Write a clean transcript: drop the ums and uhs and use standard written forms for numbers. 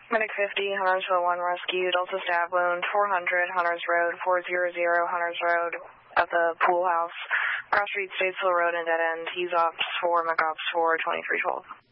Medic 50, Huntersville 1 rescue, Delta stab wound, 400 Hunters Road, 400 Hunters Road at the pool house. Cross Street, Statesville Road and dead end. Use ops 4, McOps 4, 2312.